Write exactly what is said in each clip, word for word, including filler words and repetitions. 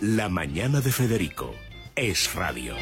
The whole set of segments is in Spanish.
La mañana de Federico. Es radio.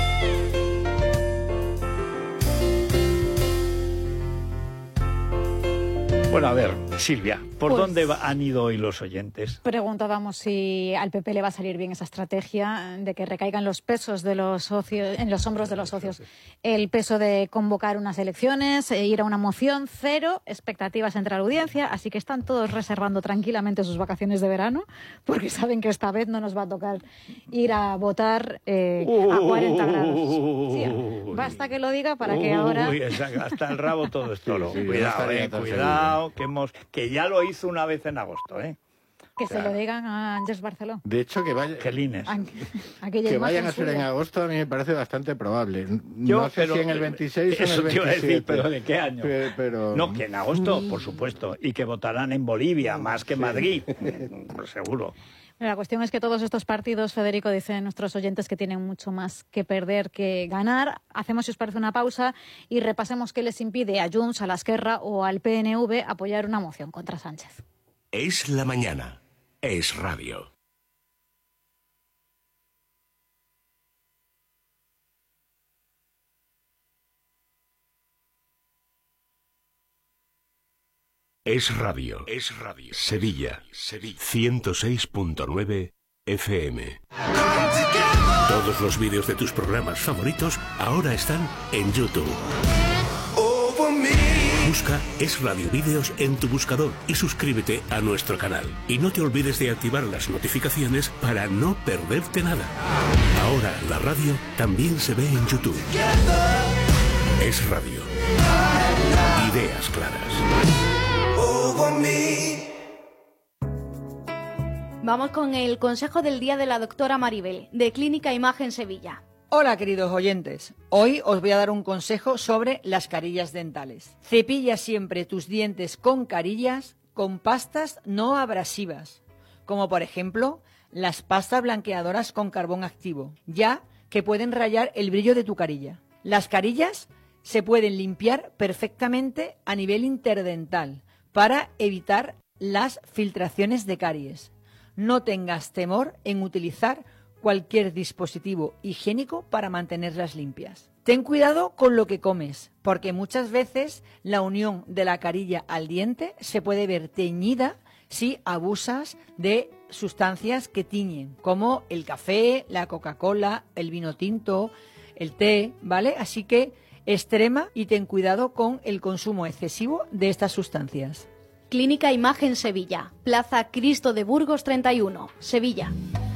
Bueno, a ver, Silvia, ¿por pues, dónde han ido hoy los oyentes? Preguntábamos si al P P le va a salir bien esa estrategia de que recaigan los pesos de los socios, en los hombros de los socios. El peso de convocar unas elecciones, e ir a una moción, cero expectativas entre la audiencia, así que están todos reservando tranquilamente sus vacaciones de verano, porque saben que esta vez no nos va a tocar ir a votar eh, a cuarenta grados. Sí, basta que lo diga para que ahora... Uy, hasta el rabo todo es toro. Sí, sí, cuidado, eh, tan cuidado, que, hemos, que ya lo hizo una vez en agosto, ¿eh? Que o sea, se lo digan a Ángeles Barceló. De hecho, que, vaya, Gelines. que vayan a ser en agosto a mí me parece bastante probable. Yo, no sé pero, si en el veintiséis o en el eso te iba a veintisiete. decir, pero ¿de qué año? Pero, pero... No, que en agosto, por supuesto, y que votarán en Bolivia, más que en Madrid, seguro. La cuestión es que todos estos partidos, Federico, dicen nuestros oyentes que tienen mucho más que perder que ganar. Hacemos, si os parece, una pausa y repasemos qué les impide a Junts, a la Esquerra o al P N V apoyar una moción contra Sánchez. Es la mañana. Es radio. Es radio. Es radio. Sevilla. Sevilla. ciento seis punto nueve F M. Todos los vídeos de tus programas favoritos ahora están en YouTube. Busca Es Radio Vídeos en tu buscador y suscríbete a nuestro canal. Y no te olvides de activar las notificaciones para no perderte nada. Ahora la radio también se ve en YouTube. Es Radio. Ideas claras. Vamos con el consejo del día de la doctora Maribel, de Clínica Imagen Sevilla. Hola, queridos oyentes. Hoy os voy a dar un consejo sobre las carillas dentales. Cepilla siempre tus dientes con carillas con pastas no abrasivas, como por ejemplo las pastas blanqueadoras con carbón activo, ya que pueden rayar el brillo de tu carilla. Las carillas se pueden limpiar perfectamente a nivel interdental para evitar las filtraciones de caries. No tengas temor en utilizar cualquier dispositivo higiénico para mantenerlas limpias. Ten cuidado con lo que comes, porque muchas veces la unión de la carilla al diente se puede ver teñida si abusas de sustancias que tiñen, como el café, la Coca-Cola, el vino tinto, el té, ¿vale? Así que extrema y ten cuidado con el consumo excesivo de estas sustancias. Clínica Imagen Sevilla, Plaza Cristo de Burgos treinta y uno, Sevilla.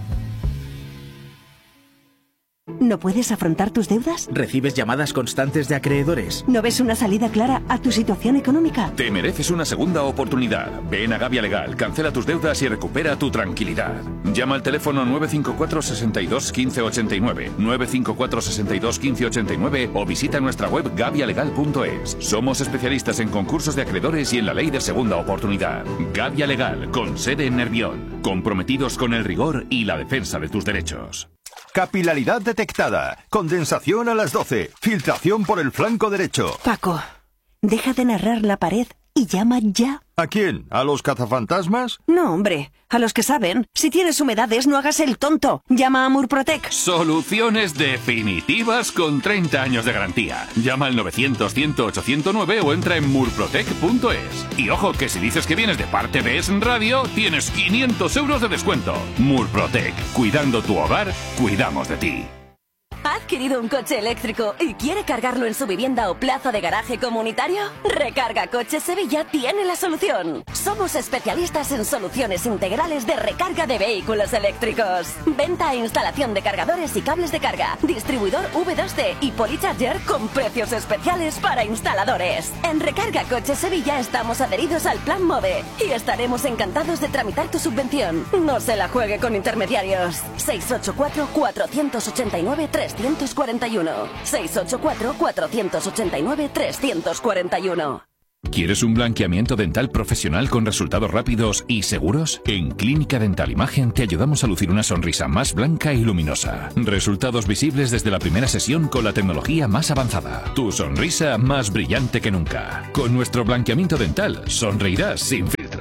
¿No puedes afrontar tus deudas? ¿Recibes llamadas constantes de acreedores? ¿No ves una salida clara a tu situación económica? Te mereces una segunda oportunidad. Ven a Gavia Legal, cancela tus deudas y recupera tu tranquilidad. Llama al teléfono nueve cinco cuatro, seis dos, uno cinco ocho nueve, nueve cinco cuatro, seis dos, uno cinco ocho nueve o visita nuestra web gavia legal punto es. Somos especialistas en concursos de acreedores y en la ley de segunda oportunidad. Gavia Legal, con sede en Nervión. Comprometidos con el rigor y la defensa de tus derechos. Capilaridad detectada. Condensación a las doce. Filtración por el flanco derecho. Paco, deja de narrar la pared y llama ya. ¿A quién? ¿A los cazafantasmas? No, hombre, a los que saben. Si tienes humedades, no hagas el tonto. Llama a Murprotec. Soluciones definitivas con treinta años de garantía. Llama al novecientos, cien, ochocientos nueve o entra en murprotec punto es. Y ojo, que si dices que vienes de parte de Es Radio, tienes quinientos euros de descuento. Murprotec. Cuidando tu hogar, cuidamos de ti. ¿Ha adquirido un coche eléctrico y quiere cargarlo en su vivienda o plaza de garaje comunitario? Recarga Coches Sevilla tiene la solución. Somos especialistas en soluciones integrales de recarga de vehículos eléctricos. Venta e instalación de cargadores y cables de carga. Distribuidor V dos T y Polycharger con precios especiales para instaladores. En Recarga Coches Sevilla estamos adheridos al Plan MOVE y estaremos encantados de tramitar tu subvención. No se la juegue con intermediarios. seis ocho cuatro, cuatro ocho nueve, tres cuatro uno. seis ocho cuatro, cuatro ocho nueve, tres cuatro uno. ¿Quieres un blanqueamiento dental profesional con resultados rápidos y seguros? En Clínica Dental Imagen te ayudamos a lucir una sonrisa más blanca y luminosa. Resultados visibles desde la primera sesión con la tecnología más avanzada. Tu sonrisa más brillante que nunca. Con nuestro blanqueamiento dental sonreirás sin filtros.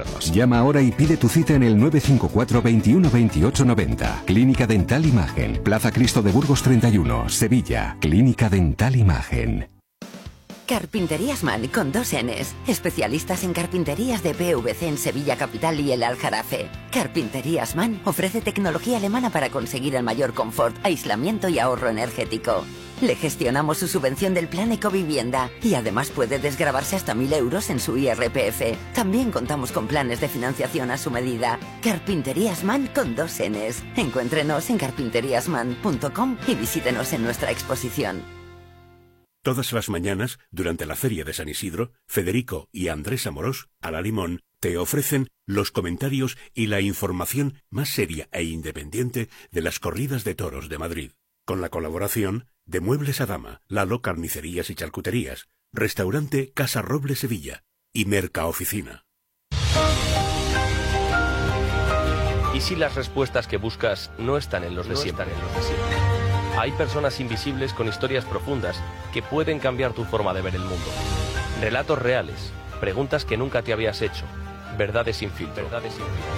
peligrosos. Llama ahora y pide tu cita en el nueve cinco cuatro, veintiuno, veintiocho, noventa. Clínica Dental Imagen. Plaza Cristo de Burgos treinta y uno, Sevilla. Clínica Dental Imagen. Carpinterías Man con dos Ns. Especialistas en carpinterías de P V C en Sevilla Capital y el Aljarafe. Carpinterías Man ofrece tecnología alemana para conseguir el mayor confort, aislamiento y ahorro energético. Le gestionamos su subvención del plan Ecovivienda y además puede desgravarse hasta mil euros en su I R P F. También contamos con planes de financiación a su medida. Carpinterías Man con dos Ns. Encuéntrenos en carpinterías man punto com y visítenos en nuestra exposición. Todas las mañanas, durante la Feria de San Isidro, Federico y Andrés Amorós, a la Limón, te ofrecen los comentarios y la información más seria e independiente de las corridas de toros de Madrid. Con la colaboración de Muebles a Dama, Lalo Carnicerías y Charcuterías, Restaurante Casa Roble Sevilla y Mercaoficina. ¿Y si las respuestas que buscas no están en los de siempre? Hay personas invisibles con historias profundas que pueden cambiar tu forma de ver el mundo. Relatos reales, preguntas que nunca te habías hecho, verdades sin filtro. Verdades sin filtro.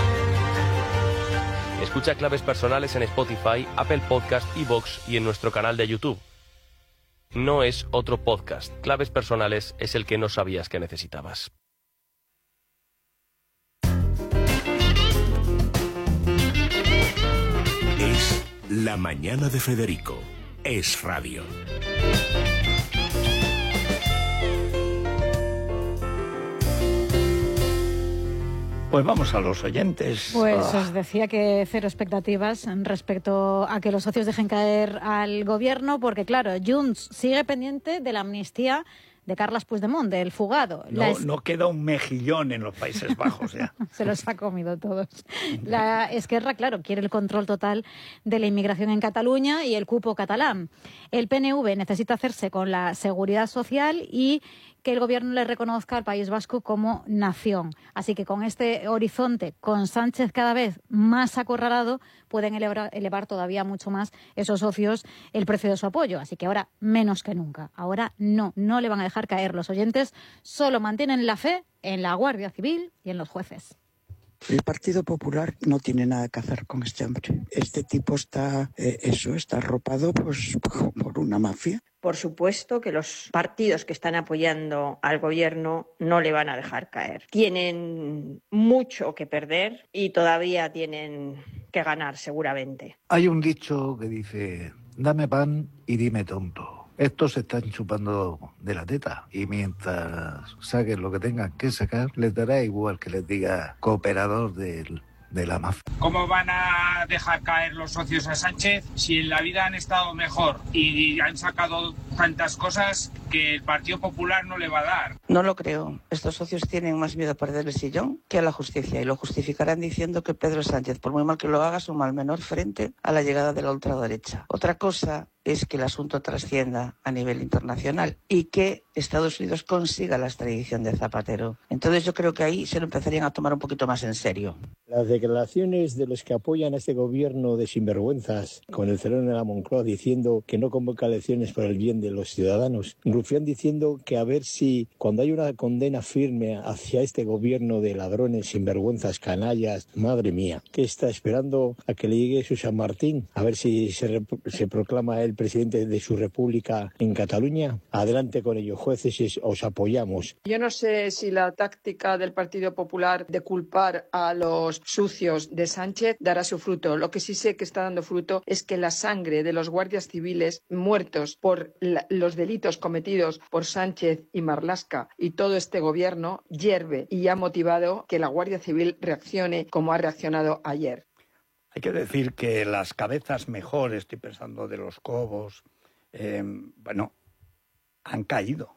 Escucha Claves Personales en Spotify, Apple Podcast, iVoox y en nuestro canal de YouTube. No es otro podcast. Claves Personales es el que no sabías que necesitabas. Es La Mañana de Federico. Es radio. Pues vamos a los oyentes. Pues Ah. os decía que cero expectativas respecto a que los socios dejen caer al gobierno, porque claro, Junts sigue pendiente de la amnistía de Carles Puigdemont, del fugado. No, La es- no queda un mejillón en los Países Bajos ya. Se los ha comido todos. La Esquerra, claro, quiere el control total de la inmigración en Cataluña y el cupo catalán. El P N V necesita hacerse con la seguridad social y que el gobierno le reconozca al País Vasco como nación. Así que con este horizonte, con Sánchez cada vez más acorralado, pueden elevar, elevar todavía mucho más esos socios el precio de su apoyo. Así que ahora menos que nunca. Ahora no, no le van a dejar caer. Los oyentes solo mantienen la fe en la Guardia Civil y en los jueces. El Partido Popular no tiene nada que hacer con este hombre. Este tipo está, eh, eso, está arropado pues, por una mafia. Por supuesto que los partidos que están apoyando al gobierno no le van a dejar caer. Tienen mucho que perder y todavía tienen que ganar, seguramente. Hay un dicho que dice, dame pan y dime tonto. Estos se están chupando de la teta y mientras saquen lo que tengan que sacar, les dará igual que les diga cooperador del, de la mafia. ¿Cómo van a dejar caer los socios a Sánchez si en la vida han estado mejor y han sacado tantas cosas que el Partido Popular no le va a dar? No lo creo. Estos socios tienen más miedo a perder el sillón que a la justicia y lo justificarán diciendo que Pedro Sánchez, por muy mal que lo haga, es un mal menor frente a la llegada de la ultraderecha. Otra cosa es que el asunto trascienda a nivel internacional y que Estados Unidos consiga la extradición de Zapatero. Entonces yo creo que ahí se lo empezarían a tomar un poquito más en serio. Las declaraciones de los que apoyan a este gobierno de sinvergüenzas, con el cerón de la Moncloa diciendo que no convoca elecciones por el bien de los ciudadanos, Rufián diciendo que a ver si cuando hay una condena firme hacia este gobierno de ladrones, sinvergüenzas, canallas, madre mía, que está esperando a que le llegue su San Martín, a ver si se, rep- se proclama el presidente de su república en Cataluña. Adelante con ello, jueces, os apoyamos. Yo no sé si la táctica del Partido Popular de culpar a los sucios de Sánchez dará su fruto. Lo que sí sé que está dando fruto es que la sangre de los guardias civiles muertos por la, los delitos cometidos por Sánchez y Marlaska y todo este gobierno hierve y ha motivado que la Guardia Civil reaccione como ha reaccionado ayer. Hay que decir que las cabezas mejores, estoy pensando de los Cobos, eh, bueno, han caído.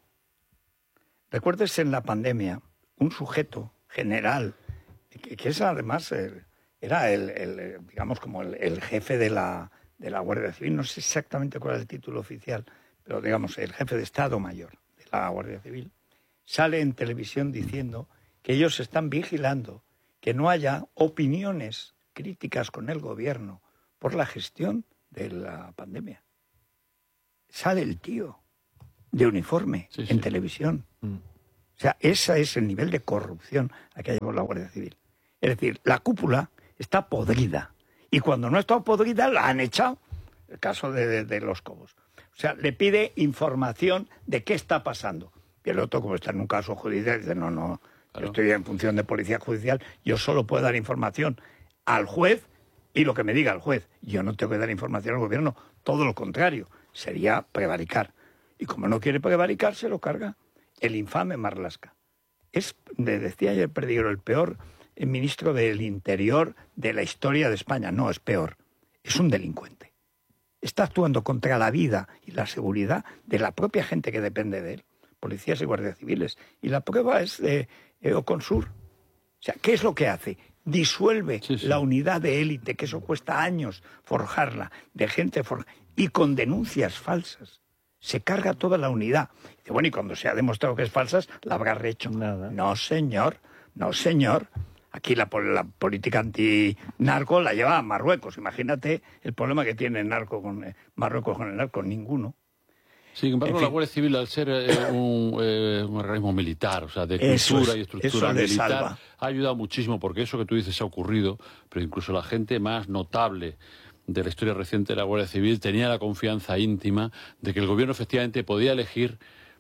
Recuérdese en la pandemia, un sujeto general, que, que es además, el, era el, el, digamos, como el, el jefe de la, de la Guardia Civil, no sé exactamente cuál es el título oficial, pero digamos, el jefe de Estado Mayor de la Guardia Civil, sale en televisión diciendo que ellos están vigilando que no haya opiniones críticas con el gobierno por la gestión de la pandemia. Sale el tío de uniforme sí, en sí. televisión. Mm. O sea, ese es el nivel de corrupción a que ha llevado la Guardia Civil. Es decir, la cúpula está podrida. Y cuando no está podrida, la han echado. El caso de, de, de los Cobos. O sea, le pide información de qué está pasando. Y el otro, como está en un caso judicial, dice, no, no, claro. Yo estoy en función de policía judicial, yo solo puedo dar información al juez y lo que me diga el juez. Yo no tengo que dar información al gobierno, todo lo contrario, sería prevaricar. Y como no quiere prevaricar, se lo carga el infame Marlaska. Es, le decía ayer Perdigro, el peor ministro del Interior de la historia de España. No, es peor, es un delincuente. Está actuando contra la vida y la seguridad de la propia gente que depende de él, policías y guardias civiles. Y la prueba es de eh, Oconsur. O sea, ¿qué es lo que hace? Disuelve sí, sí. la unidad de élite, que eso cuesta años forjarla, de gente forjada, y con denuncias falsas. Se carga toda la unidad. Y dice, bueno, y cuando se ha demostrado que es falsa, la habrá rehecho. Nada. No, señor, no, señor. Aquí la, la política anti-narco la lleva a Marruecos. Imagínate el problema que tiene el narco con, eh, Marruecos con el narco. Ninguno. Sin embargo, en fin, la Guardia Civil, al ser eh, un, eh, un organismo militar, o sea, de cultura es, y estructura militar, salva. Ha ayudado muchísimo, porque eso que tú dices ha ocurrido, pero incluso la gente más notable de la historia reciente de la Guardia Civil tenía la confianza íntima de que el gobierno efectivamente podía elegir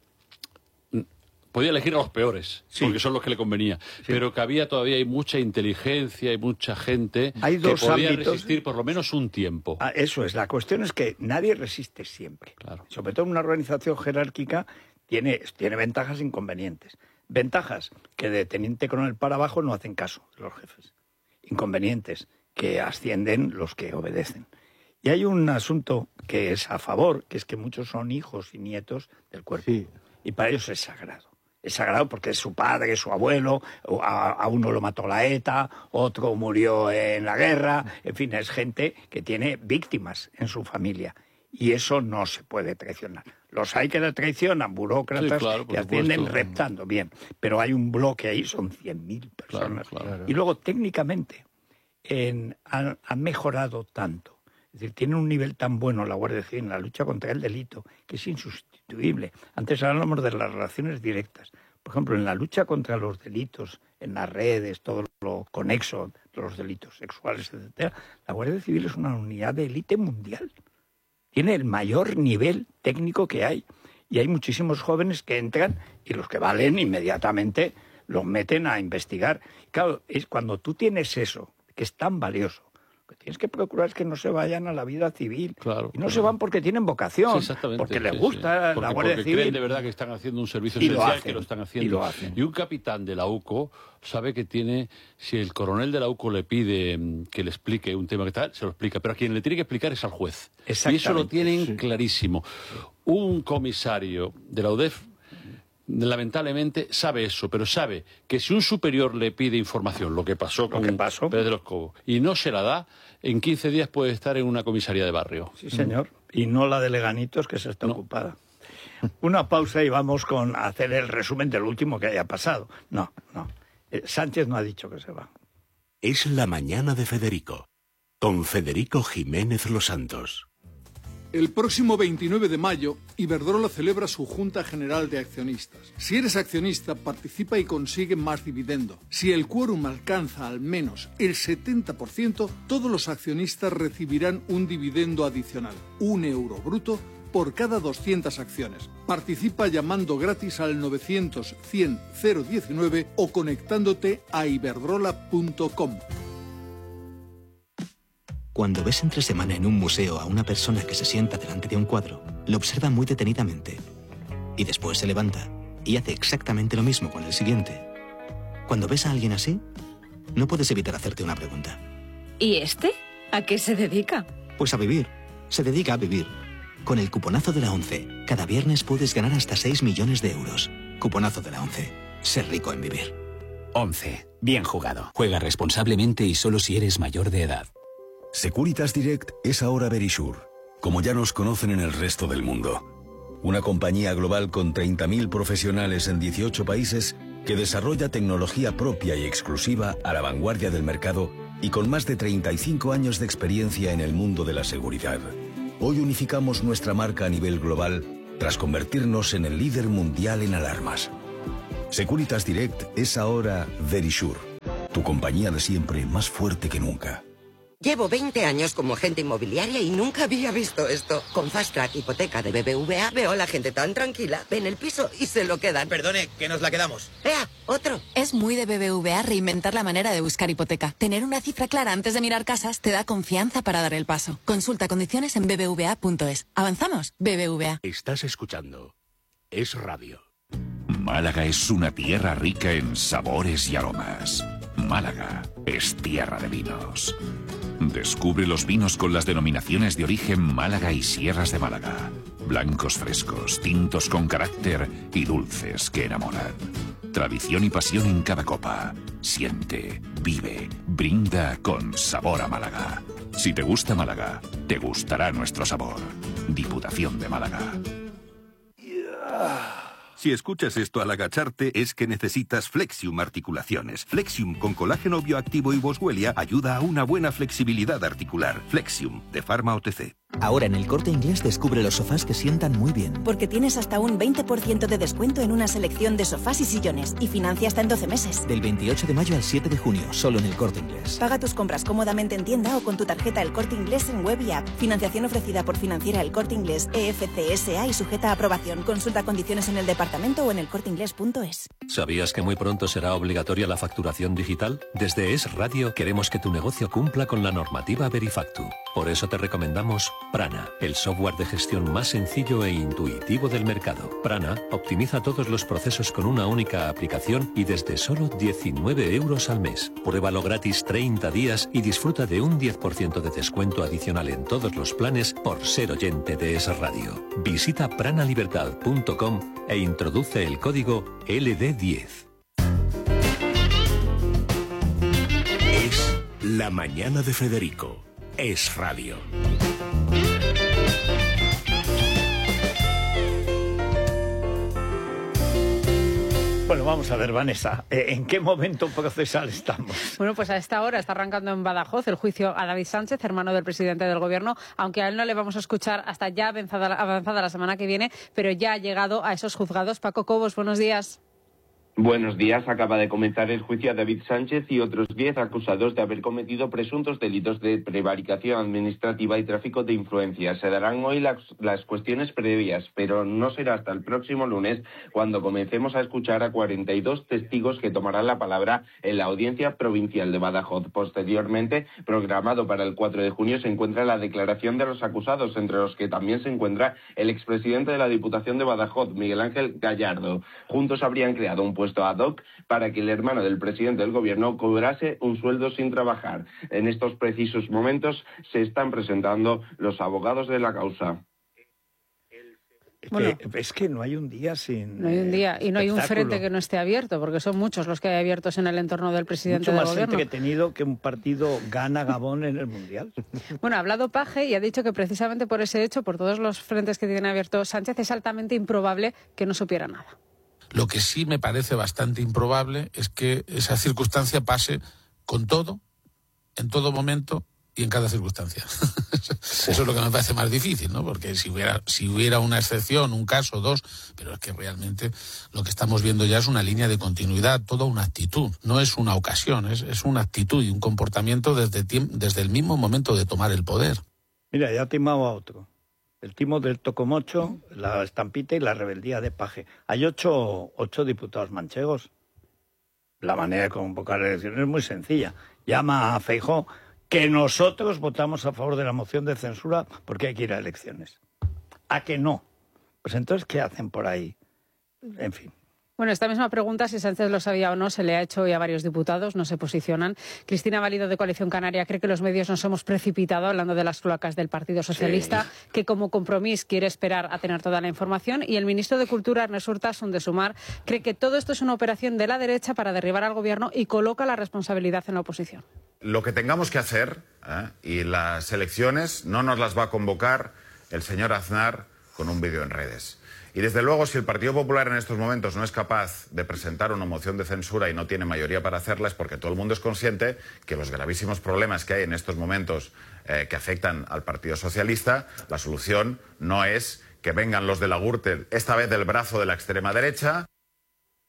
podía elegir a los peores, sí. porque son los que le convenía, sí. pero que había todavía hay mucha inteligencia y mucha gente hay dos que podía ámbitos, resistir por lo menos un tiempo. Ah, eso es, la cuestión es que nadie resiste siempre. Claro. Sobre todo en una organización jerárquica tiene, tiene ventajas e inconvenientes. Ventajas, que de teniente coronel para abajo no hacen caso de los jefes. Inconvenientes, que ascienden los que obedecen. Y hay un asunto que es a favor, que es que muchos son hijos y nietos del cuerpo. Sí. Y para ellos es sagrado. Es sagrado porque es su padre, su abuelo, a, a uno lo mató la ETA, otro murió en la guerra, en fin, es gente que tiene víctimas en su familia. Y eso no se puede traicionar. Los hay que le traicionan, burócratas sí, claro, que ascienden reptando, bien. Pero hay un bloque ahí, son cien mil personas. Claro, claro. Y luego, técnicamente, en, han, han mejorado tanto. Es decir, tienen un nivel tan bueno la Guardia Civil en la lucha contra el delito que es insustituible. Antes hablábamos de las relaciones directas. Por ejemplo, en la lucha contra los delitos, en las redes, todo lo conexo, los delitos sexuales, etcétera, la Guardia Civil es una unidad de élite mundial. Tiene el mayor nivel técnico que hay. Y hay muchísimos jóvenes que entran y los que valen inmediatamente los meten a investigar. Claro, es cuando tú tienes eso, que es tan valioso, lo que tienes que procurar es que no se vayan a la vida civil. Claro, y no claro. se van porque tienen vocación, sí, porque les gusta sí, sí. Porque, la Guardia porque Civil. Creen de verdad que están haciendo un servicio y esencial, lo hacen, que lo están haciendo. Y, lo hacen. Y un capitán de la U C O sabe que tiene, si el coronel de la U C O le pide que le explique un tema que tal, se lo explica, pero a quien le tiene que explicar es al juez. Y eso lo tienen sí. clarísimo. Un comisario de la U D E F lamentablemente sabe eso, pero sabe que si un superior le pide información, lo que pasó con pasó? Pérez de los Cobos, y no se la da, en quince días puede estar en una comisaría de barrio. Sí, señor. Y no la de Leganitos, que se está no. ocupada. Una pausa y vamos con hacer el resumen del último que haya pasado. No, no. Eh, Sánchez no ha dicho que se va. Es la mañana de Federico, con Federico Jiménez Los Santos. El próximo veintinueve de mayo, Iberdrola celebra su Junta General de Accionistas. Si eres accionista, participa y consigue más dividendo. Si el quórum alcanza al menos el setenta por ciento, todos los accionistas recibirán un dividendo adicional, un euro bruto, por cada doscientas acciones. Participa llamando gratis al novecientos cien cero diecinueve o conectándote a iberdrola punto com. Cuando ves entre semana en un museo a una persona que se sienta delante de un cuadro, lo observa muy detenidamente y después se levanta y hace exactamente lo mismo con el siguiente. Cuando ves a alguien así, no puedes evitar hacerte una pregunta. ¿Y este? ¿A qué se dedica? Pues a vivir. Se dedica a vivir. Con el cuponazo de la ONCE, cada viernes puedes ganar hasta seis millones de euros. Cuponazo de la ONCE. Ser rico en vivir. ONCE. Bien jugado. Juega responsablemente y solo si eres mayor de edad. Securitas Direct es ahora Verisure, como ya nos conocen en el resto del mundo. Una compañía global con treinta mil profesionales en dieciocho países que desarrolla tecnología propia y exclusiva a la vanguardia del mercado y con más de treinta y cinco años de experiencia en el mundo de la seguridad. Hoy unificamos nuestra marca a nivel global tras convertirnos en el líder mundial en alarmas. Securitas Direct es ahora Verisure, tu compañía de siempre más fuerte que nunca. Llevo veinte años como agente inmobiliaria y nunca había visto esto. Con Fast Track Hipoteca de B B V A veo a la gente tan tranquila, ven el piso y se lo quedan. Perdone, que nos la quedamos. ¡Ea, otro! Es muy de B B V A reinventar la manera de buscar hipoteca. Tener una cifra clara antes de mirar casas te da confianza para dar el paso. Consulta condiciones en b b v a punto es. ¿Avanzamos? B B V A. Estás escuchando Es Radio. Málaga es una tierra rica en sabores y aromas. Málaga es tierra de vinos. Descubre los vinos con las denominaciones de origen Málaga y Sierras de Málaga. Blancos frescos, tintos con carácter y dulces que enamoran. Tradición y pasión en cada copa. Siente, vive, brinda con sabor a Málaga. Si te gusta Málaga, te gustará nuestro sabor. Diputación de Málaga. Si escuchas esto al agacharte es que necesitas Flexium Articulaciones. Flexium con colágeno bioactivo y boswellia ayuda a una buena flexibilidad articular. Flexium, de Pharma O T C. Ahora en El Corte Inglés descubre los sofás que sientan muy bien. Porque tienes hasta un veinte por ciento de descuento en una selección de sofás y sillones y financia hasta en doce meses. Del veintiocho de mayo al siete de junio, solo en El Corte Inglés. Paga tus compras cómodamente en tienda o con tu tarjeta El Corte Inglés en web y app. Financiación ofrecida por Financiera El Corte Inglés E F C S A y sujeta a aprobación. Consulta condiciones en el departamento o en el corte inglés punto es. ¿Sabías que muy pronto será obligatoria la facturación digital? Desde Es Radio queremos que tu negocio cumpla con la normativa Verifactu. Por eso te recomendamos Prana, el software de gestión más sencillo e intuitivo del mercado. Prana optimiza todos los procesos con una única aplicación y desde solo diecinueve euros al mes. Pruébalo gratis treinta días y disfruta de un diez por ciento de descuento adicional en todos los planes por ser oyente de Es Radio. Visita pranalibertad punto com e introduce el código L D diez. Es La Mañana de Federico. Es Radio. Bueno, vamos a ver, Vanessa, ¿en qué momento procesal estamos? Bueno, pues a esta hora está arrancando en Badajoz el juicio a David Sánchez, hermano del presidente del Gobierno, aunque a él no le vamos a escuchar hasta ya avanzada, avanzada la semana que viene, pero ya ha llegado a esos juzgados. Paco Cobos, buenos días. Buenos días. Acaba de comenzar el juicio a David Sánchez y otros diez acusados de haber cometido presuntos delitos de prevaricación administrativa y tráfico de influencias. Se darán hoy las, las cuestiones previas, pero no será hasta el próximo lunes cuando comencemos a escuchar a cuarenta y dos testigos que tomarán la palabra en la Audiencia Provincial de Badajoz. Posteriormente, programado para el cuatro de junio, se encuentra la declaración de los acusados, entre los que también se encuentra el expresidente de la Diputación de Badajoz, Miguel Ángel Gallardo. Juntos habrían creado un puesto ad hoc para que el hermano del presidente del Gobierno cobrase un sueldo sin trabajar. En estos precisos momentos se están presentando los abogados de la causa. Es, Bueno, que, es que no hay un día sin No hay un día y no hay un espectáculo. frente que no esté abierto, porque son muchos los que hay abiertos en el entorno del presidente Mucho del más Gobierno. entretenido que un partido gana Gabón en el Mundial. Bueno, ha hablado Paje y ha dicho que precisamente por ese hecho, por todos los frentes que tiene abierto Sánchez, es altamente improbable que no supiera nada. Lo que sí me parece bastante improbable es que esa circunstancia pase con todo, en todo momento y en cada circunstancia. Eso es lo que me parece más difícil, ¿no? Porque si hubiera, si hubiera una excepción, un caso, dos, pero es que realmente lo que estamos viendo ya es una línea de continuidad, toda una actitud. No es una ocasión, es, es una actitud y un comportamiento desde, desde el mismo momento de tomar el poder. Mira, ya ha timado a otro. El timo del tocomocho, la estampita y la rebeldía de Paje. Hay ocho, ocho diputados manchegos. La manera de convocar elecciones es muy sencilla. Llama a Feijóo que nosotros votamos a favor de la moción de censura porque hay que ir a elecciones. ¿A que no? Pues entonces, ¿qué hacen por ahí? En fin. Bueno, esta misma pregunta, si Sánchez lo sabía o no, se le ha hecho hoy a varios diputados, no se posicionan. Cristina Valido, de Coalición Canaria, cree que los medios nos hemos precipitado hablando de las cloacas del Partido Socialista, sí. que como compromiso quiere esperar a tener toda la información. Y el ministro de Cultura, Ernest Urtasun, de Sumar, cree que todo esto es una operación de la derecha para derribar al Gobierno y coloca la responsabilidad en la oposición. Lo que tengamos que hacer, ¿eh? y las elecciones no nos las va a convocar el señor Aznar con un vídeo en redes. Y desde luego, si el Partido Popular en estos momentos no es capaz de presentar una moción de censura y no tiene mayoría para hacerla, es porque todo el mundo es consciente que los gravísimos problemas que hay en estos momentos eh, que afectan al Partido Socialista, la solución no es que vengan los de la Gürtel, esta vez del brazo de la extrema derecha.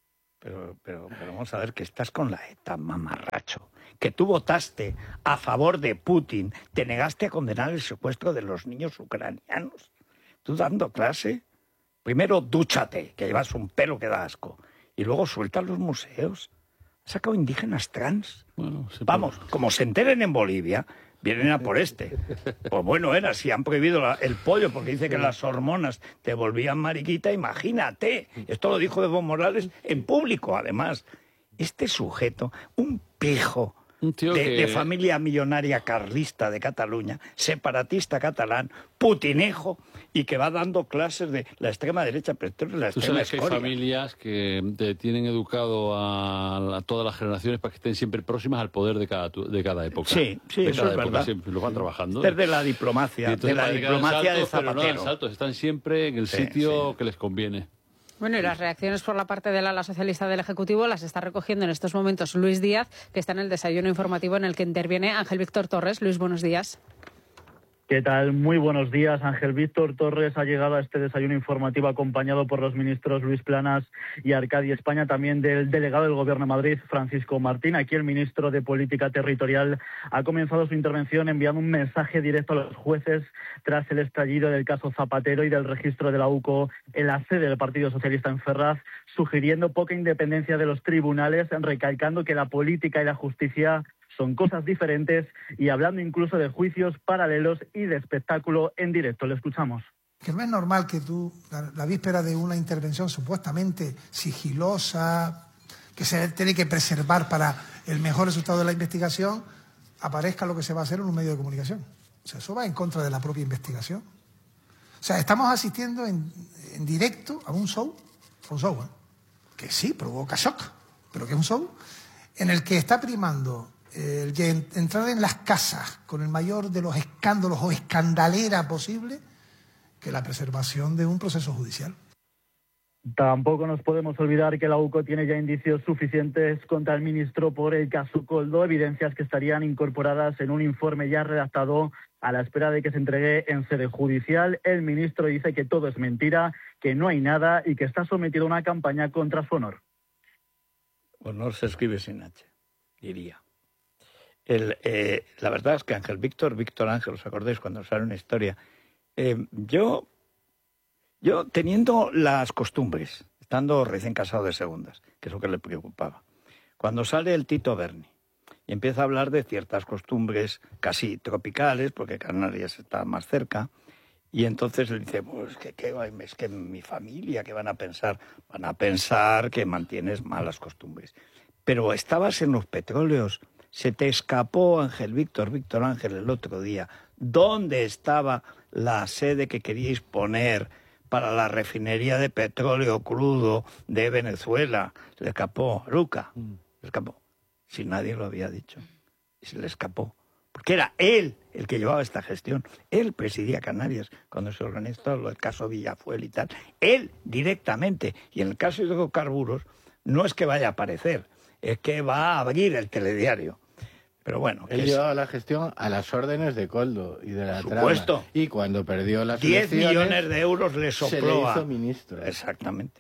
pero, pero, pero vamos a ver que estás con la ETA, mamarracho. Que tú votaste a favor de Putin, te negaste a condenar el secuestro de los niños ucranianos. Tú dando clase, primero dúchate, que llevas un pelo que da asco, y luego sueltas los museos. Has sacado indígenas trans. Bueno, vamos, puede. Como se enteren en Bolivia, vienen a por este. Pues bueno era, si han prohibido la, el pollo porque dice que las hormonas te volvían mariquita, imagínate. Esto lo dijo Evo Morales en público, además. Este sujeto, un pijo un tío de, que... de familia millonaria carlista de Cataluña, separatista catalán, putinejo, y que va dando clases de la extrema derecha, pero esto es la Tú extrema sabes que hay escoria. familias que te tienen educado a, a todas las generaciones para que estén siempre próximas al poder de cada, de cada época. Sí, sí, de eso cada es época, verdad. Siempre lo van trabajando. Desde la diplomacia, entonces, de la parece que dan diplomacia saltos, de Zapatero. Pero no dan saltos, están siempre en el Sí, sitio sí. que les conviene. Bueno, y las reacciones por la parte del ala socialista del Ejecutivo las está recogiendo en estos momentos Luis Díaz, que está en el desayuno informativo en el que interviene Ángel Víctor Torres. Luis, buenos días. ¿Qué tal? Muy buenos días. Ángel Víctor Torres ha llegado a este desayuno informativo acompañado por los ministros Luis Planas y Arcadi España, también del delegado del Gobierno de Madrid, Francisco Martín. Aquí el ministro de Política Territorial ha comenzado su intervención enviando un mensaje directo a los jueces tras el estallido del caso Zapatero y del registro de la U C O en la sede del Partido Socialista en Ferraz, sugiriendo poca independencia de los tribunales, recalcando que la política y la justicia son cosas diferentes y hablando incluso de juicios paralelos y de espectáculo en directo. Le escuchamos. Que no es normal que tú, la, la víspera de una intervención supuestamente sigilosa, que se tiene que preservar para el mejor resultado de la investigación, aparezca lo que se va a hacer en un medio de comunicación. O sea, eso va en contra de la propia investigación. O sea, estamos asistiendo en, en directo a un show, un show, ¿eh? que sí, provoca shock, pero que es un show en el que está primando el entrar en las casas con el mayor de los escándalos o escandalera posible que la preservación de un proceso judicial. Tampoco nos podemos olvidar que la U C O tiene ya indicios suficientes contra el ministro por el caso Koldo, evidencias que estarían incorporadas en un informe ya redactado a la espera de que se entregue en sede judicial. El ministro dice que todo es mentira, que no hay nada y que está sometido a una campaña contra su honor. Honor se escribe sin H, diría. El, eh, la verdad es que Ángel Víctor, Víctor Ángel, ¿os acordáis cuando sale una historia? Eh, yo, yo teniendo las costumbres, estando recién casado de segundas, que es lo que le preocupaba, cuando sale el Tito Berni y empieza a hablar de ciertas costumbres casi tropicales, porque Canarias está más cerca, y entonces le dice, pues que, que es que mi familia, ¿qué van a pensar? Van a pensar que mantienes malas costumbres. Pero estabas en los petróleos. Se te escapó, Ángel Víctor, Víctor Ángel, el otro día. ¿Dónde estaba la sede que queríais poner para la refinería de petróleo crudo de Venezuela? Se le escapó, Luca, se escapó. Si nadie lo había dicho. Y se le escapó. Porque era él el que llevaba esta gestión. Él presidía Canarias cuando se organizó el caso Villafuel y tal. Él directamente. Y en el caso de hidrocarburos, no es que vaya a aparecer, es que va a abrir el telediario. Pero bueno, él llevaba la gestión a las órdenes de Koldo y de la Por supuesto. trama. Y cuando perdió las diez elecciones, millones de euros le sopló se le hizo a... ministro. Exactamente.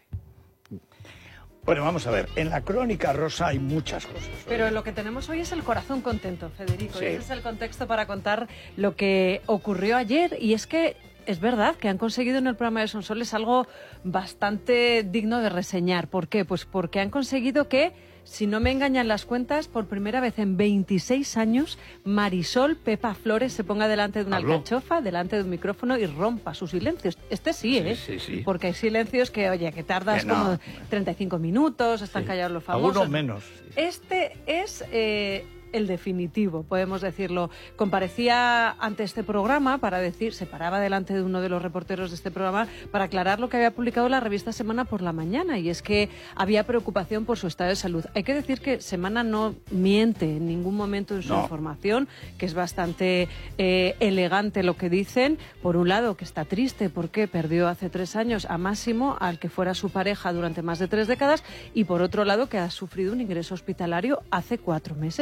Bueno, vamos a ver. En la crónica rosa hay muchas cosas. Pero lo que tenemos hoy es el corazón contento, Federico. Sí. Y ese es el contexto para contar lo que ocurrió ayer. Y es que es verdad que han conseguido en el programa de Sonsoles algo bastante digno de reseñar. ¿Por qué? Pues porque han conseguido que, si no me engañan las cuentas, por primera vez en veintiséis años, Marisol Pepa Flores se ponga delante de una ¿Habló? alcachofa, delante de un micrófono y rompa sus silencios. Este sí, ¿eh? Sí, sí, sí. Porque hay silencios que, oye, que tardas Que no. como treinta y cinco minutos, están Sí. callados los famosos. Algunos menos. Este es eh, el definitivo, podemos decirlo. Comparecía ante este programa para decir, se paraba delante de uno de los reporteros de este programa para aclarar lo que había publicado la revista Semana por la mañana, y es que había preocupación por su estado de salud. Hay que decir que Semana no miente en ningún momento en su No. información, que es bastante eh, elegante lo que dicen. Por un lado, que está triste porque perdió hace tres años a Máximo, al que fuera su pareja durante más de tres décadas, y por otro lado, que ha sufrido un ingreso hospitalario hace cuatro meses.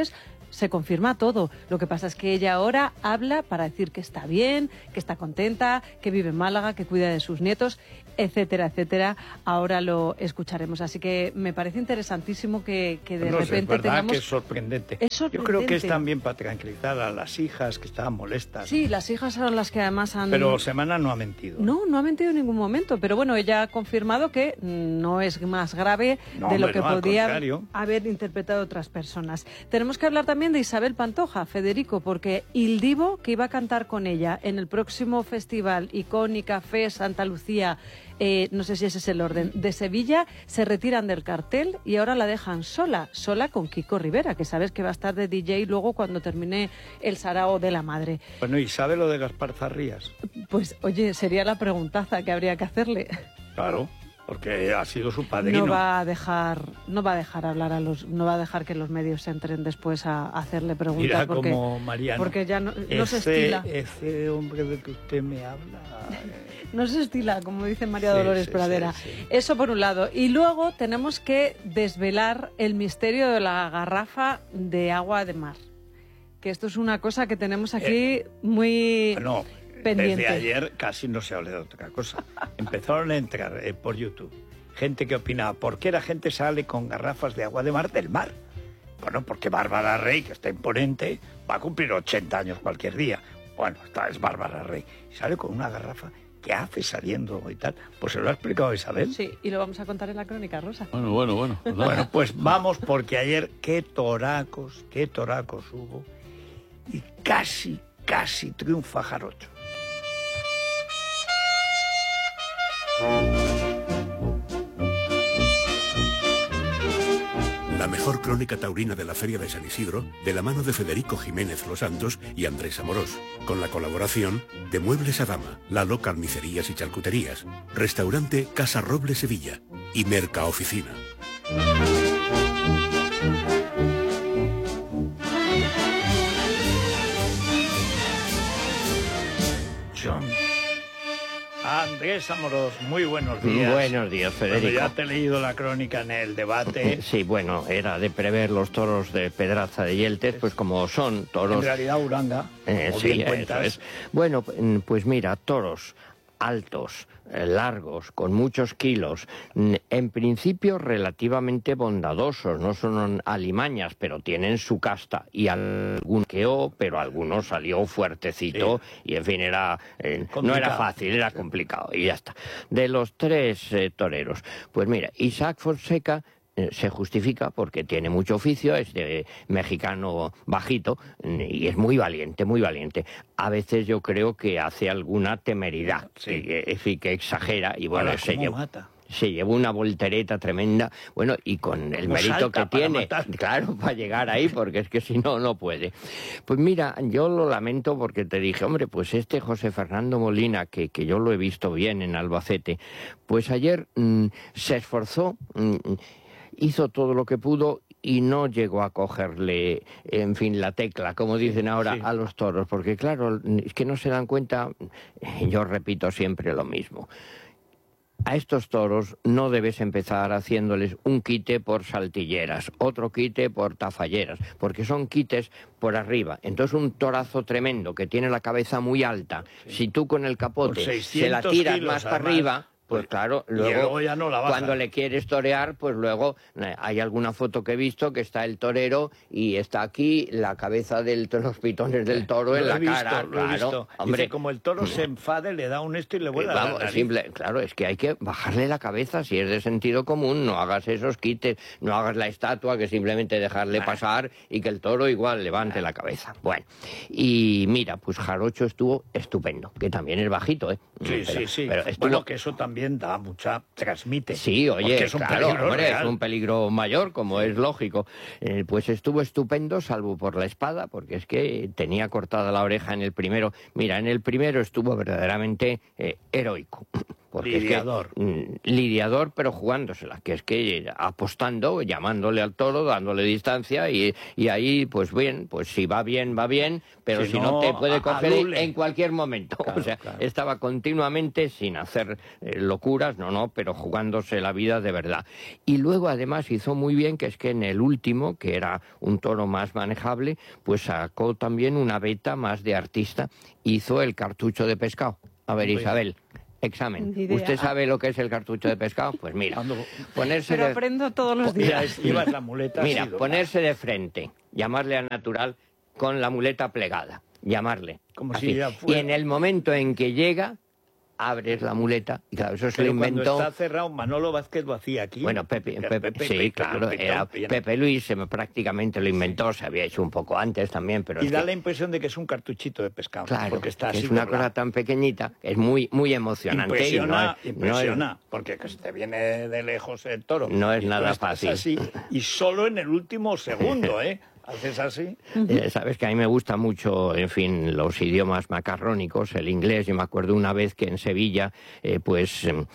se confirma todo. Lo que pasa es que ella ahora habla para decir que está bien, que está contenta, que vive en Málaga, que cuida de sus nietos, etcétera, etcétera. Ahora lo escucharemos. Así que me parece interesantísimo que, que de no repente sé, es verdad tengamos... que es sorprendente. Es sorprendente. Yo creo que es también para tranquilizar a las hijas que estaban molestas. Sí, las hijas son las que además han... Pero Semana no ha mentido. No, no ha mentido en ningún momento. Pero bueno, ella ha confirmado que no es más grave No, de lo hombre, que no, al podía contrario. haber interpretado otras personas. Tenemos que hablar también de Isabel Pantoja, Federico, porque Il Divo, que iba a cantar con ella en el próximo festival Icónica Fe Santa Lucía, eh, no sé si ese es el orden, de Sevilla, se retiran del cartel y ahora la dejan sola, sola con Kiko Rivera, que sabes que va a estar de D J luego cuando termine el Sarao de la Madre. Bueno, ¿y sabe lo de Gaspar Zarrías? Pues, oye, sería la preguntaza que habría que hacerle. Claro, porque ha sido su padrino. No va a dejar, no va a dejar hablar a los, no va a dejar que los medios entren después a, a hacerle preguntas. Mira porque, como Mariano. porque ya no, no ese, se estila. Ese hombre de que usted me habla. No se estila, como dice María Sí, Dolores sí, Pradera. sí, sí. Eso por un lado. Y luego tenemos que desvelar el misterio de la garrafa de agua de mar. Que esto es una cosa que tenemos aquí Eh, muy Bueno, pendiente. desde ayer casi no se habla de otra cosa. Empezaron a entrar eh, por YouTube gente que opinaba, ¿por qué la gente sale con garrafas de agua de mar del mar? Bueno, porque Bárbara Rey, que está imponente, va a cumplir ochenta años cualquier día. Bueno, esta es Bárbara Rey. Y sale con una garrafa. ¿Qué hace saliendo y tal? Pues se lo ha explicado Isabel. Sí, y lo vamos a contar en la crónica rosa. Bueno, bueno, bueno. Bueno, pues vamos, porque ayer qué toracos, qué toracos hubo. Y casi, casi triunfa Jarocho. La mejor crónica taurina de la Feria de San Isidro, de la mano de Federico Jiménez Los Santos y Andrés Amorós, con la colaboración de Muebles Adama, Lalo Carnicerías y Charcuterías, Restaurante Casa Roble Sevilla y Merca Oficina. John. Andrés Amorós, muy buenos días. Buenos días, Federico. Bueno, ya te he leído la crónica en el debate. Sí, bueno, era de prever los toros de Pedraza de Yeltes, pues como son toros... En realidad Uranga, Eh, como sí, bien eso cuentas. es. Bueno, pues mira, toros altos, eh, largos, con muchos kilos, mm, en principio relativamente bondadosos, no son alimañas, pero tienen su casta, y algún queó, pero algunos salió fuertecito, y en fin, era eh, no era fácil, era complicado, y ya está. De los tres eh, toreros, pues mira, Isaac Fonseca eh, se justifica porque tiene mucho oficio, es de mexicano bajito y es muy valiente, muy valiente. A veces yo creo que hace alguna temeridad, sí. que, en fin, que exagera y bueno, Ahora, se ¿cómo lleva, mata? se llevó una voltereta tremenda, bueno, y con el ¿Cómo mérito salta que para tiene, matar? claro, para llegar ahí, porque es que si no, no puede. Pues mira, yo lo lamento porque te dije, hombre, pues este José Fernando Molina, que, que yo lo he visto bien en Albacete, pues ayer mmm, se esforzó, mmm, hizo todo lo que pudo y no llegó a cogerle, en fin, la tecla, como dicen ahora, sí. a los toros, porque claro, es que no se dan cuenta, yo repito siempre lo mismo. A estos toros no debes empezar haciéndoles un quite por saltilleras, otro quite por tafalleras, porque son quites por arriba. Entonces un torazo tremendo que tiene la cabeza muy alta, sí. si tú con el capote se la tiras más para arriba... Pues claro, luego, luego ya no la baja. Cuando le quieres torear, pues luego eh, hay alguna foto que he visto que está el torero y está aquí la cabeza de los pitones del toro lo en la visto, cara. Lo Claro, he visto. hombre. Dice, como el toro se enfade, le da un esto y le vuelve eh, a dar vamos, la nariz. simple, claro, es que hay que bajarle la cabeza, si es de sentido común, no hagas esos quites, no hagas la estatua, que simplemente dejarle ah. pasar y que el toro igual levante ah. la cabeza. Bueno, y mira, pues Jarocho estuvo estupendo, que también es bajito, ¿eh? Sí, pero, sí, sí. Pero estuvo... Bueno, que eso también da mucha... transmite. Sí, oye, es un claro, peligro hombre, real. es un peligro mayor, como es lógico. Eh, pues estuvo estupendo, salvo por la espada, porque es que tenía cortada la oreja en el primero. Mira, en el primero estuvo verdaderamente eh, heroico. Porque lidiador. Es que, mm, lidiador, pero jugándosela, que es que apostando, llamándole al toro, dándole distancia y, y ahí, pues bien, pues si va bien, va bien, pero si, si no, no, te puede a, coger adule. en cualquier momento. Claro, o sea, claro. estaba continuamente sin hacer eh, locuras, no, no, pero jugándose la vida de verdad. Y luego además hizo muy bien, que es que en el último, que era un toro más manejable, pues sacó también una beta más de artista, hizo el cartucho de pescado. A ver, Isabel, examen. ¿Usted sabe lo que es el cartucho de pescado? Pues mira, ponerse Pero de... aprendo todos los días. Llevas la muleta. Mira, así, ponerse de frente, llamarle al natural con la muleta plegada, llamarle. Como así. si ya Y fuera. en el momento en que llega, abres la muleta, y claro, eso se Pero lo inventó... cuando está cerrado, Manolo Vázquez lo hacía aquí. Bueno, Pepe, Era Pepe, Pepe, sí, Pepe, claro, Pepe, era Pepe, Pepe Luis, se me prácticamente lo inventó, se había hecho un poco antes también, pero Y es da que- la impresión de que es un cartuchito de pescado. Claro, porque está que así es una doblado. cosa tan pequeñita, es muy muy emocionante. Impresiona, y no es, impresiona, no es- porque que se te viene de lejos el toro. No es y tú nada estás fácil. así, y solo en el último segundo, ¿eh? Haces así. Eh, Sabes que a mí me gusta mucho, en fin, los idiomas macarrónicos, el inglés. Yo me acuerdo una vez que en Sevilla, eh, pues em,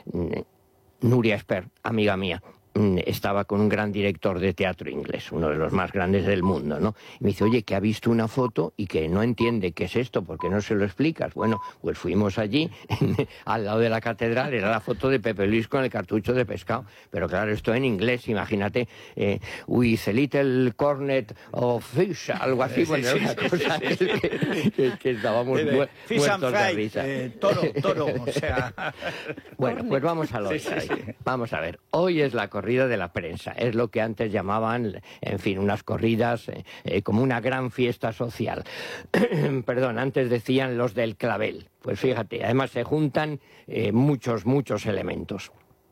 Nuria Esper, amiga mía, mm, estaba con un gran director de teatro inglés, uno de los más grandes del mundo, ¿no? Y me dice, oye, que ha visto una foto y que no entiende qué es esto, porque no se lo explicas. Bueno, pues fuimos allí, al lado de la catedral, era la foto de Pepe Luis con el cartucho de pescado. Pero claro, esto en inglés, imagínate, eh, with a little cornet of fish, algo así, bueno, Sí, era una sí, cosa sí, sí. que, que- que estábamos Eh, mu- Fish and muertos de fry, risa. eh, toro, toro, o sea... Bueno, pues vamos a lo Sí, sí, hoy. sí. Vamos a ver, hoy es la corrida de la prensa, es lo que antes llamaban, en fin, unas corridas eh, eh, como una gran fiesta social. Perdón, antes decían los del clavel. Pues fíjate, además se juntan eh, muchos, muchos elementos.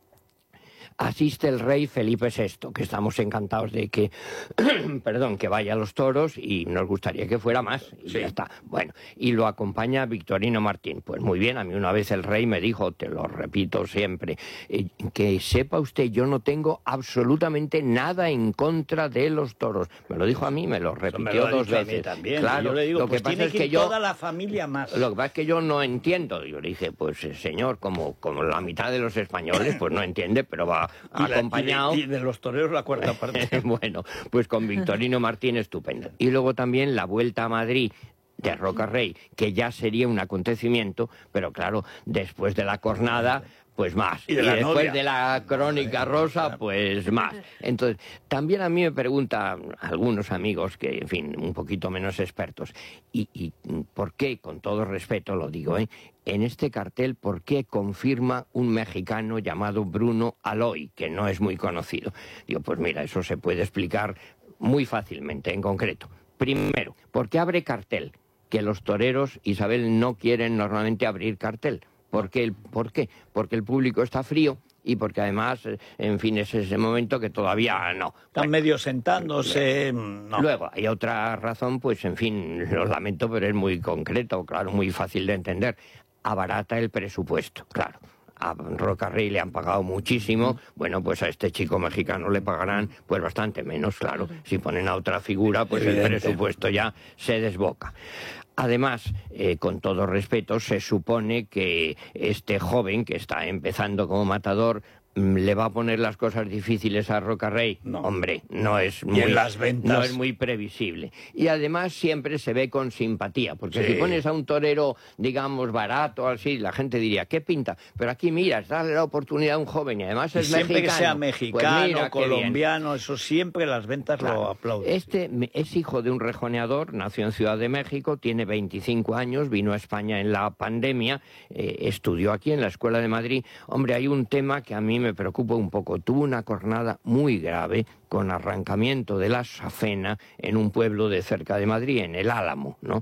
Asiste el rey Felipe sexto, que estamos encantados de que, perdón, que vaya a los toros y nos gustaría que fuera más, y ya está. Bueno, y lo acompaña Victorino Martín. Pues muy bien, a mí una vez el rey me dijo, te lo repito siempre, eh, que sepa usted, yo no tengo absolutamente nada en contra de los toros. Me lo dijo a mí, me lo repitió me lo ha dos dicho a mí veces. también. Claro, Yo le digo, lo pues que pasa tiene es que que ir yo... toda la familia más. Lo que pasa es que yo no entiendo. Yo le dije, pues eh, señor, como, como la mitad de los españoles, pues no entiende, pero va Y la- acompañado. Y de, y de los toreros la cuarta parte. Bueno, pues con Victorino Martín estupendo. Y luego también la Vuelta a Madrid de Roca Rey, que ya sería un acontecimiento, pero claro, después de la cornada, pues más. Y de la después novia. de la Crónica Rosa, pues más. Entonces, también a mí me preguntan algunos amigos que, en fin, un poquito menos expertos, y, y ¿por qué, con todo respeto lo digo, eh, en este cartel, por qué confirma un mexicano llamado Bruno Aloy, que no es muy conocido? Digo, pues mira, eso se puede explicar muy fácilmente, en concreto. Primero, ¿por qué abre cartel? Que los toreros, Isabel, no quieren normalmente abrir cartel. ¿Por qué? ¿Por qué? Porque el público está frío y porque además, eh, en fin, es ese momento que todavía no. Están medio sentándose. No. Luego, hay otra razón, pues en fin, lo lamento, pero es muy concreto, claro, muy fácil de entender. Abarata el presupuesto, claro. A Roca Rey le han pagado muchísimo, bueno, pues a este chico mexicano le pagarán pues bastante menos, claro. Si ponen a otra figura, pues el Evidente. presupuesto ya se desboca. Además, eh, con todo respeto, se supone que este joven que está empezando como matador mm, le va a poner las cosas difíciles a Roca Rey. No. Hombre, no es muy, Y en las ventas. no es muy previsible. Y además siempre se ve con simpatía, porque Sí. si pones a un torero, digamos, barato, así, la gente diría, ¿qué pinta? Pero aquí, mira, es darle la oportunidad a un joven y además Y es siempre mexicano. que sea Pues mexicano, mira, qué bien. colombiano, eso siempre las ventas lo Claro. aplauden. Este me- es hijo de un rejoneador, nació en Ciudad de México, tiene veinticinco años, vino a España en la pandemia, eh, estudió aquí en la Escuela de Madrid. Hombre, hay un tema que a mí me preocupa un poco. Tuvo una cornada muy grave con arrancamiento de la safena en un pueblo de cerca de Madrid, en el Álamo, ¿no?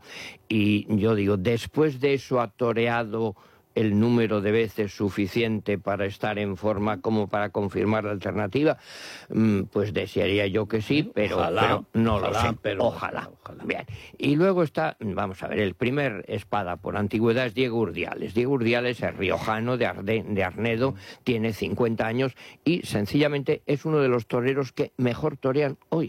Y yo digo, después de eso ha toreado el número de veces suficiente para estar en forma como para confirmar la alternativa, Mm, pues desearía yo que sí, pero, Ojalá, pero no ojalá, lo sé. pero- ojalá. Bien. Y luego está, vamos a ver, el primer espada por antigüedad es Diego Urdiales. Diego Urdiales es riojano de, Arde- de Arnedo, tiene cincuenta años y sencillamente es uno de los toreros que mejor torean hoy.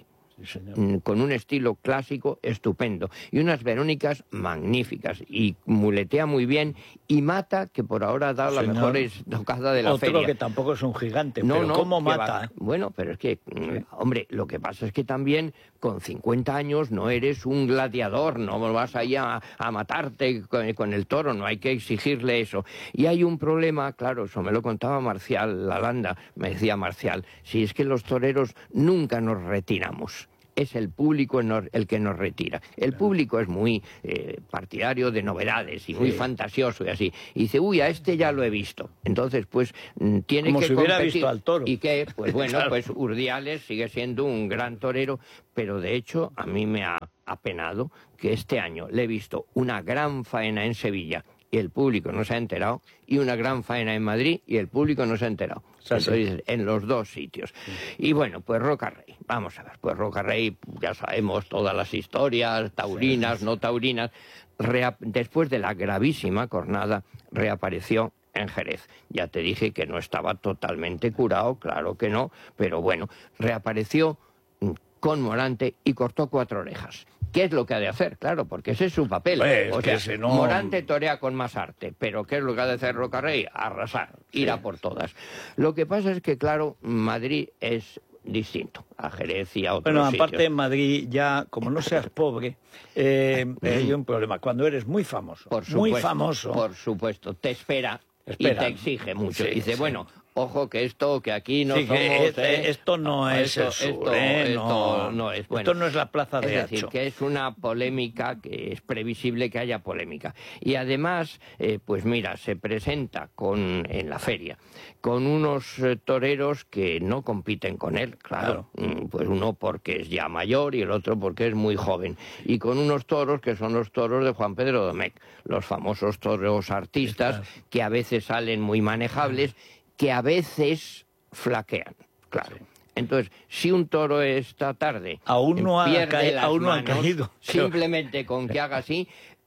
mm, con un estilo clásico estupendo. Y unas Verónicas magníficas. Y muletea muy bien. Y Mata, que por ahora ha dado Señor, la mejor tocada de la otro feria. que tampoco es un gigante, No, pero no, ¿cómo que mata? va- Bueno, pero es que, sí. hombre, lo que pasa es que también con cincuenta años no eres un gladiador, no vas ahí a, a matarte con, con el toro, no hay que exigirle eso. Y hay un problema, claro, eso me lo contaba Marcial Lalanda, me decía Marcial, si es que los toreros nunca nos retiramos. Es el público el que nos retira. El público es muy eh, partidario de novedades y muy Sí. fantasioso y así. Y dice, uy, a este ya lo he visto. Entonces, pues, mm, tiene Como que si hubiera competir. visto al toro. Y que, pues bueno, Claro. pues Urdiales sigue siendo un gran torero, pero de hecho a mí me ha apenado que este año le he visto una gran faena en Sevilla y el público no se ha enterado, y una gran faena en Madrid y el público no se ha enterado. O sea, Entonces, sí. dices, en los dos sitios. Y bueno, pues Roca Rey, vamos a ver, pues Roca Rey, ya sabemos todas las historias, taurinas, sí. no taurinas. Reap- después de la gravísima cornada, reapareció en Jerez. Ya te dije que no estaba totalmente curado, claro que no, pero bueno, reapareció con Morante y cortó cuatro orejas. ¿Qué es lo que ha de hacer? Claro, porque ese es su papel. Pues, o que sea, si no... Morante torea con más arte, pero ¿qué es lo que ha de hacer Roca Rey? Arrasar, ir a por todas. Lo que pasa es que, claro, Madrid es distinto a Jerez y a otros Bueno, sitios. aparte en Madrid ya, como no seas pobre, eh, hay un problema. Cuando eres muy famoso, Por supuesto, muy famoso... Por supuesto, te espera, Espera. y te exige mucho. Sí, Dice, sí. bueno, ojo que esto, que aquí no Sí, somos... que es- ¿eh? esto no es esto, el sur, esto, ¿eh? esto No. no es bueno. Esto no es la plaza de Es decir, Hacho. que es una polémica, que es previsible que haya polémica. Y además, eh, pues mira, se presenta con en la feria con unos eh, toreros que no compiten con él, claro. Mm, Pues uno porque es ya mayor y el otro porque es muy joven. Y con unos toros que son los toros de Juan Pedro Domecq, los famosos toros artistas, que a veces salen muy manejables, que a veces flaquean, claro. Entonces, si un toro esta tarde Aún no ha pierde caído- las aún no ha manos, caído. simplemente con que haga así,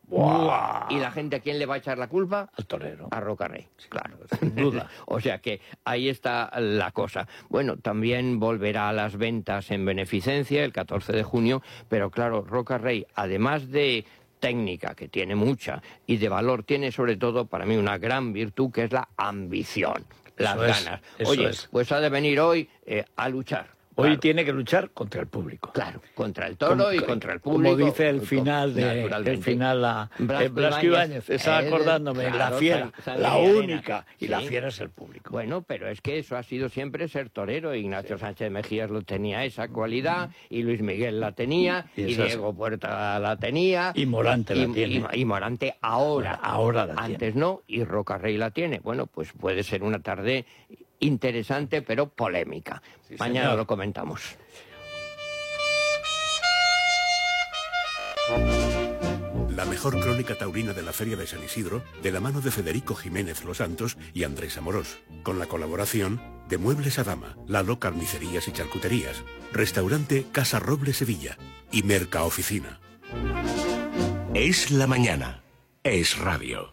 ¡buah! ¿Y la gente a quién le va a echar la culpa? Al torero. A Roca Rey, claro. Sin duda. O sea que ahí está la cosa. Bueno, también volverá a las ventas en beneficencia el catorce de junio, pero claro, Roca Rey, además de técnica, que tiene mucha, y de valor, tiene sobre todo para mí una gran virtud, que es la ambición, las Eso es, ganas. eso Oye, es. pues ha de venir hoy eh, a luchar. Hoy Claro. tiene que luchar contra el público. Claro, contra el toro Como- y contra el público. Como dice el final de Naturalmente. el final la Blasco eh, Blasco Ibáñez, Ibáñez, estaba él, acordándome, la claro, fiera, San- San la Miguelena. única, y la Sí. fiera es el público. Bueno, pero es que eso ha sido siempre ser torero. Ignacio Sánchez Mejías lo tenía esa cualidad, y Luis Miguel la tenía, Y y, esa es- Diego Puerta la tenía. Y Morante la y, tiene. y- y Morante ahora. Ahora la Antes tiene. no, y Roca Rey la tiene. Bueno, pues puede ser una tarde interesante, pero polémica. Mañana señor. lo comentamos. La mejor crónica taurina de la Feria de San Isidro, de la mano de Federico Jiménez Los Santos y Andrés Amorós, con la colaboración de Muebles Adama, Lalo Carnicerías y Charcuterías, Restaurante Casa Roble Sevilla y Mercaoficina. Es la mañana. Es radio.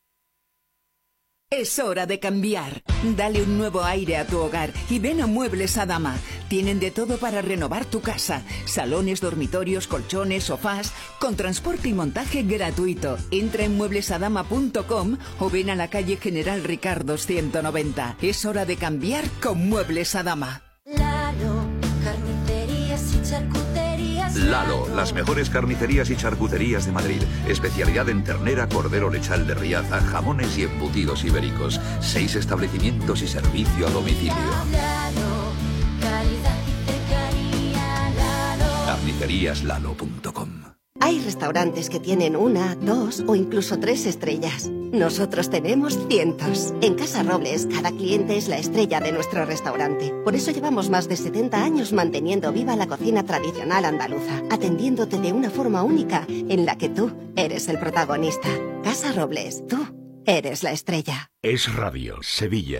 Es hora de cambiar. Dale un nuevo aire a tu hogar y ven a Muebles Adama. Tienen de todo para renovar tu casa. Salones, dormitorios, colchones, sofás, con transporte y montaje gratuito. Entra en muebles adama punto com o ven a la calle General Ricardo ciento noventa. Es hora de cambiar con Muebles Adama. Lalo, carnicerías y charcuterías. Lalo, las mejores carnicerías y charcuterías de Madrid. Especialidad en ternera, cordero lechal de Riaza, jamones y embutidos ibéricos. Seis establecimientos y servicio a domicilio. Lalo, calidad y cercanía. Lalo. carnicerías lalo punto com. Hay restaurantes que tienen una, dos o incluso tres estrellas. Nosotros tenemos cientos. En Casa Robles, cada cliente es la estrella de nuestro restaurante. Por eso llevamos más de setenta años manteniendo viva la cocina tradicional andaluza, atendiéndote de una forma única en la que tú eres el protagonista. Casa Robles, tú eres la estrella. Es Radio, Sevilla.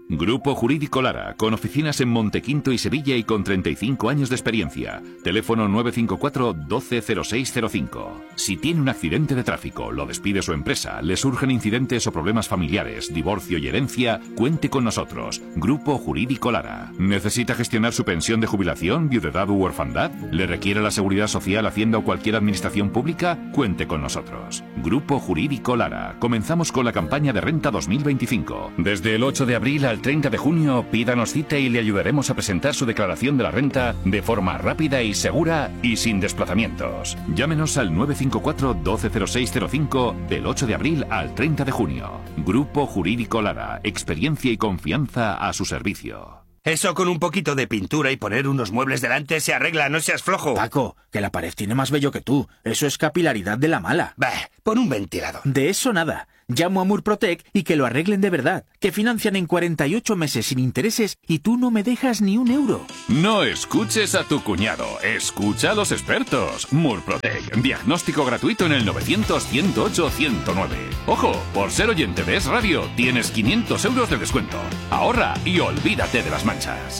Grupo Jurídico Lara, con oficinas en Montequinto y Sevilla y con treinta y cinco años de experiencia. Teléfono nueve cinco cuatro, doce, cero seis cero cinco. Si tiene un accidente de tráfico, lo despide su empresa, le surgen incidentes o problemas familiares, divorcio y herencia, cuente con nosotros. Grupo Jurídico Lara. ¿Necesita gestionar su pensión de jubilación, viudedad u orfandad? ¿Le requiere la Seguridad Social, Hacienda o cualquier administración pública? Cuente con nosotros. Grupo Jurídico Lara. Comenzamos con la campaña de renta dos mil veinticinco. Desde el ocho de abril al treinta de junio, pídanos cita y le ayudaremos a presentar su declaración de la renta de forma rápida y segura y sin desplazamientos. Llámenos al nueve cinco cuatro, doce, cero seis cero cinco del ocho de abril al treinta de junio. Grupo Jurídico Lara. Experiencia y confianza a su servicio. Eso con un poquito de pintura y poner unos muebles delante se arregla, no seas flojo. Paco, que la pared tiene más vello que tú. Eso es capilaridad de la mala. Bah, pon un ventilador. De eso nada. Llamo a Murprotec y que lo arreglen de verdad. Que financian en cuarenta y ocho meses sin intereses y tú no me dejas ni un euro. No escuches a tu cuñado, escucha a los expertos. Murprotec, diagnóstico gratuito en el novecientos, ciento ocho, ciento nueve. Ojo, por ser oyente de Es Radio, tienes quinientos euros de descuento. Ahorra y olvídate de las manchas.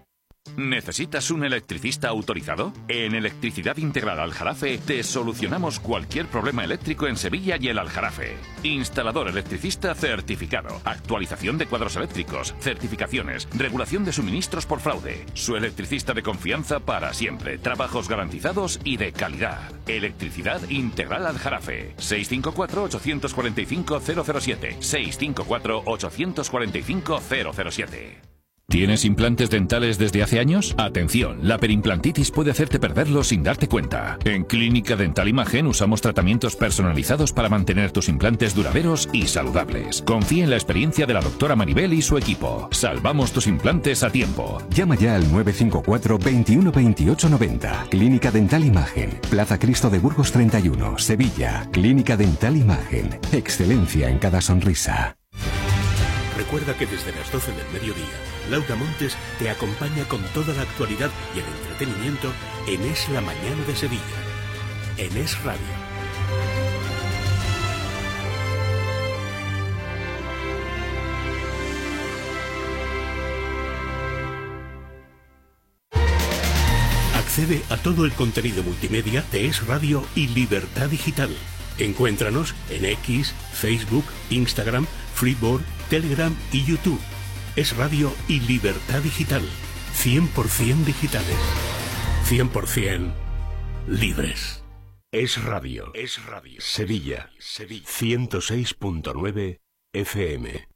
¿Necesitas un electricista autorizado? En Electricidad Integral Aljarafe te solucionamos cualquier problema eléctrico en Sevilla y el Aljarafe. Instalador electricista certificado, actualización de cuadros eléctricos, certificaciones, regulación de suministros por fraude. Su electricista de confianza para siempre, trabajos garantizados y de calidad. Electricidad Integral Aljarafe. seis cinco cuatro, ocho cuatro cinco, cero cero siete. seis cinco cuatro, ocho cuatro cinco, cero cero siete. ¿Tienes implantes dentales desde hace años? Atención, la perimplantitis puede hacerte perderlos sin darte cuenta. En Clínica Dental Imagen usamos tratamientos personalizados para mantener tus implantes duraderos y saludables. Confía en la experiencia de la doctora Maribel y su equipo. Salvamos tus implantes a tiempo. Llama ya al nueve cinco cuatro, veintiuno, veintiocho, noventa. Clínica Dental Imagen. Plaza Cristo de Burgos treinta y uno, Sevilla. Clínica Dental Imagen. Excelencia en cada sonrisa. Recuerda que desde las doce del mediodía, Laura Montes te acompaña con toda la actualidad y el entretenimiento en Es la Mañana de Sevilla, en Es Radio. Accede a todo el contenido multimedia de Es Radio y Libertad Digital. Encuéntranos en X, Facebook, Instagram, Freeboard, Telegram y YouTube. Es Radio y Libertad Digital. cien por ciento digitales. cien por ciento libres. Es Radio. Es Radio. Sevilla. Sevilla. ciento seis punto nueve F M.